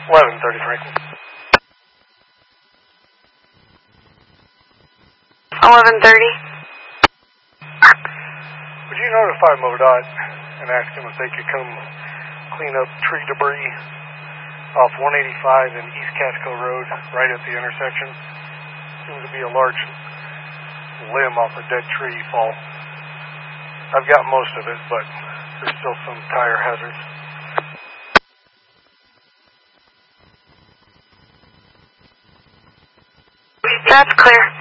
11:30 Franklin. 11:30. Would you notify MoDOT and ask them if they could come clean up tree debris off 185 and East Catskill Road, right at the intersection? Seems to be a large limb off a dead tree fall. I've got most of it, but there's still some tire hazards. That's clear.